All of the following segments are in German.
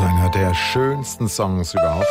einer der schönsten Songs überhaupt.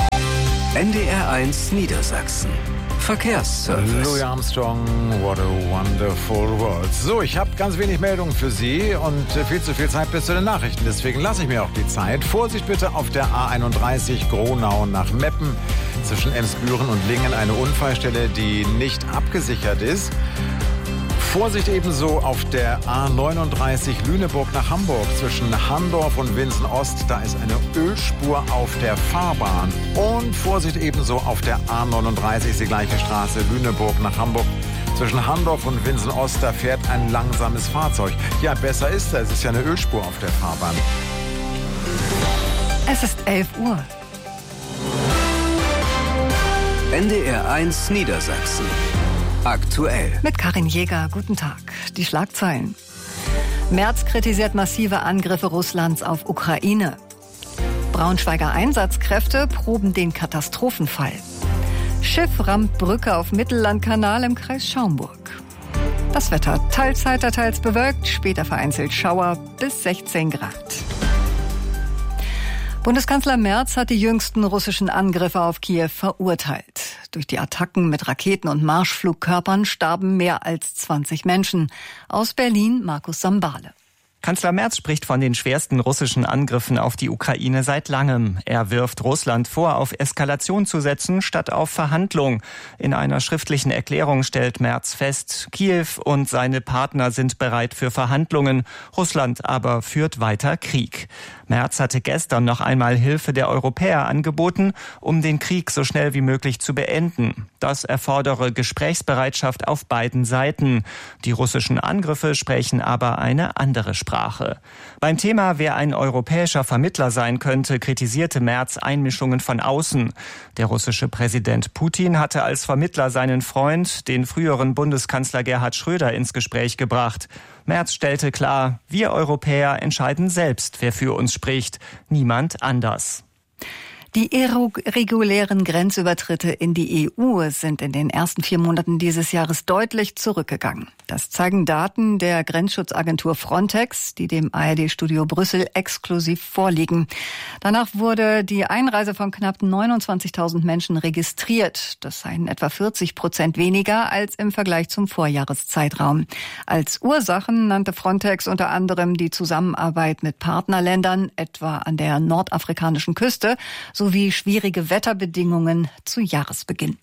NDR1 Niedersachsen. Verkehrsservice. Louis Armstrong, What a Wonderful World. So, ich habe ganz wenig Meldungen für Sie und viel zu viel Zeit bis zu den Nachrichten. Deswegen lasse ich mir auch die Zeit. Vorsicht bitte auf der A31 Gronau nach Meppen. Zwischen Emsbüren und Lingen eine Unfallstelle, die nicht abgesichert ist. Vorsicht ebenso auf der A39 Lüneburg nach Hamburg zwischen Handorf und Winsen-Ost. Da ist eine Ölspur auf der Fahrbahn. Und Vorsicht ebenso auf der A39, die gleiche Straße, Lüneburg nach Hamburg. Zwischen Handorf und Winsen-Ost, da fährt ein langsames Fahrzeug. Ja, besser ist es ist ja eine Ölspur auf der Fahrbahn. Es ist 11 Uhr. NDR1 Niedersachsen. Aktuell. Mit Karin Jäger, guten Tag. Die Schlagzeilen. Merz kritisiert massive Angriffe Russlands auf Ukraine. Braunschweiger Einsatzkräfte proben den Katastrophenfall. Schiff rammt Brücke auf Mittellandkanal im Kreis Schaumburg. Das Wetter teils heiter, teils bewölkt, später vereinzelt Schauer bis 16 Grad. Bundeskanzler Merz hat die jüngsten russischen Angriffe auf Kiew verurteilt. Durch die Attacken mit Raketen und Marschflugkörpern starben mehr als 20 Menschen. Aus Berlin Markus Sambale. Kanzler Merz spricht von den schwersten russischen Angriffen auf die Ukraine seit langem. Er wirft Russland vor, auf Eskalation zu setzen, statt auf Verhandlung. In einer schriftlichen Erklärung stellt Merz fest, Kiew und seine Partner sind bereit für Verhandlungen. Russland aber führt weiter Krieg. Merz hatte gestern noch einmal Hilfe der Europäer angeboten, um den Krieg so schnell wie möglich zu beenden. Das erfordere Gesprächsbereitschaft auf beiden Seiten. Die russischen Angriffe sprechen aber eine andere Sprache. Beim Thema, wer ein europäischer Vermittler sein könnte, kritisierte Merz Einmischungen von außen. Der russische Präsident Putin hatte als Vermittler seinen Freund, den früheren Bundeskanzler Gerhard Schröder, ins Gespräch gebracht. Merz stellte klar, wir Europäer entscheiden selbst, wer für uns spricht, niemand anders. Die irregulären Grenzübertritte in die EU sind in den ersten 4 Monaten dieses Jahres deutlich zurückgegangen. Das zeigen Daten der Grenzschutzagentur Frontex, die dem ARD-Studio Brüssel exklusiv vorliegen. Danach wurde die Einreise von knapp 29.000 Menschen registriert. Das seien etwa 40% weniger als im Vergleich zum Vorjahreszeitraum. Als Ursachen nannte Frontex unter anderem die Zusammenarbeit mit Partnerländern, etwa an der nordafrikanischen Küste, sowie schwierige Wetterbedingungen zu Jahresbeginn.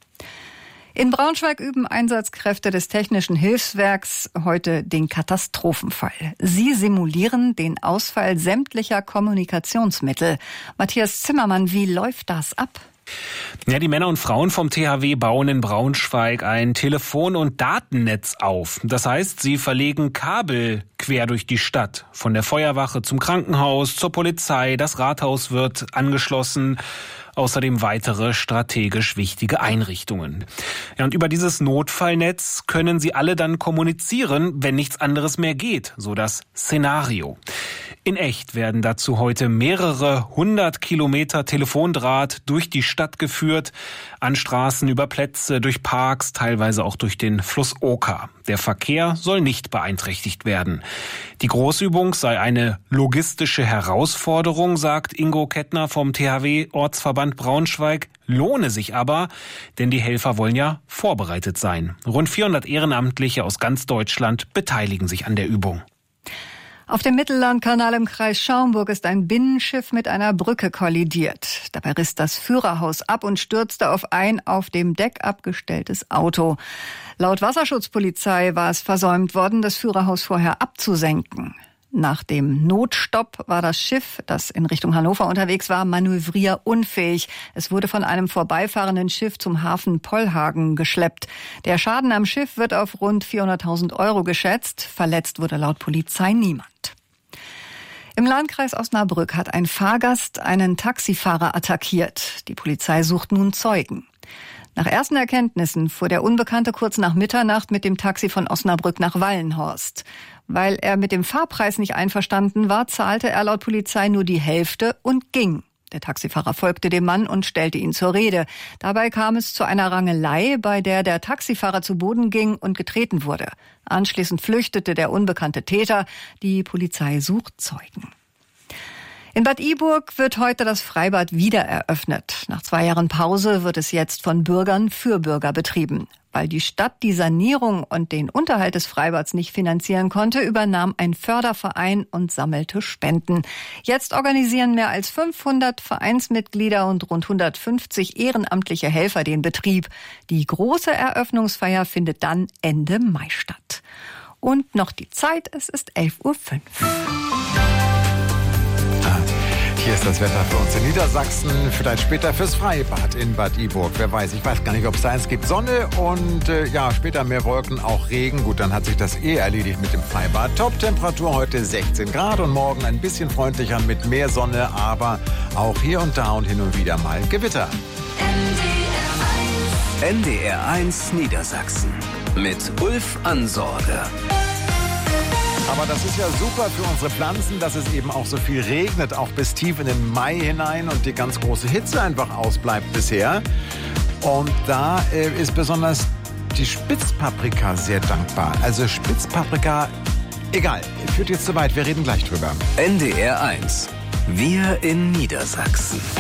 In Braunschweig üben Einsatzkräfte des Technischen Hilfswerks heute den Katastrophenfall. Sie simulieren den Ausfall sämtlicher Kommunikationsmittel. Matthias Zimmermann, wie läuft das ab? Ja, die Männer und Frauen vom THW bauen in Braunschweig ein Telefon- und Datennetz auf. Das heißt, sie verlegen Kabel quer durch die Stadt. Von der Feuerwache zum Krankenhaus, zur Polizei, das Rathaus wird angeschlossen. Außerdem weitere strategisch wichtige Einrichtungen. Ja, und über dieses Notfallnetz können sie alle dann kommunizieren, wenn nichts anderes mehr geht, so das Szenario. In echt werden dazu heute mehrere 100 Kilometer Telefondraht durch die Stadt geführt, an Straßen, über Plätze, durch Parks, teilweise auch durch den Fluss Oka. Der Verkehr soll nicht beeinträchtigt werden. Die Großübung sei eine logistische Herausforderung, sagt Ingo Kettner vom THW-Ortsverband Braunschweig, lohne sich aber, denn die Helfer wollen ja vorbereitet sein. Rund 400 Ehrenamtliche aus ganz Deutschland beteiligen sich an der Übung. Auf dem Mittellandkanal im Kreis Schaumburg ist ein Binnenschiff mit einer Brücke kollidiert. Dabei riss das Führerhaus ab und stürzte auf ein auf dem Deck abgestelltes Auto. Laut Wasserschutzpolizei war es versäumt worden, das Führerhaus vorher abzusenken. Nach dem Notstopp war das Schiff, das in Richtung Hannover unterwegs war, manövrierunfähig. Es wurde von einem vorbeifahrenden Schiff zum Hafen Pollhagen geschleppt. Der Schaden am Schiff wird auf rund 400.000 € geschätzt. Verletzt wurde laut Polizei niemand. Im Landkreis Osnabrück hat ein Fahrgast einen Taxifahrer attackiert. Die Polizei sucht nun Zeugen. Nach ersten Erkenntnissen fuhr der Unbekannte kurz nach Mitternacht mit dem Taxi von Osnabrück nach Wallenhorst. Weil er mit dem Fahrpreis nicht einverstanden war, zahlte er laut Polizei nur die Hälfte und ging. Der Taxifahrer folgte dem Mann und stellte ihn zur Rede. Dabei kam es zu einer Rangelei, bei der der Taxifahrer zu Boden ging und getreten wurde. Anschließend flüchtete der unbekannte Täter. Die Polizei sucht Zeugen. In Bad Iburg wird heute das Freibad wieder eröffnet. Nach 2 Jahren Pause wird es jetzt von Bürgern für Bürger betrieben. Weil die Stadt die Sanierung und den Unterhalt des Freibads nicht finanzieren konnte, übernahm ein Förderverein und sammelte Spenden. Jetzt organisieren mehr als 500 Vereinsmitglieder und rund 150 ehrenamtliche Helfer den Betrieb. Die große Eröffnungsfeier findet dann Ende Mai statt. Und noch die Zeit, es ist 11:05 Uhr. Hier ist das Wetter für uns in Niedersachsen, vielleicht später fürs Freibad in Bad Iburg. Wer weiß, ich weiß gar nicht, ob es da eins gibt. Sonne und später mehr Wolken, auch Regen. Gut, dann hat sich das erledigt mit dem Freibad. Top-Temperatur heute 16 Grad und morgen ein bisschen freundlicher mit mehr Sonne, aber auch hier und da und hin und wieder mal Gewitter. NDR 1 Niedersachsen mit Ulf Ansorge. Aber das ist ja super für unsere Pflanzen, dass es eben auch so viel regnet, auch bis tief in den Mai hinein und die ganz große Hitze einfach ausbleibt bisher. Und da ist besonders die Spitzpaprika sehr dankbar. Also Spitzpaprika, egal, führt jetzt zu weit, wir reden gleich drüber. NDR 1, wir in Niedersachsen.